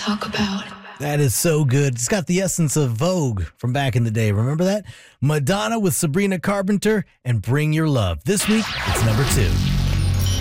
talk about. That is so good. It's got the essence of Vogue from back in the day. Remember that? Madonna with Sabrina Carpenter and Bring Your Love. This week, it's number 2.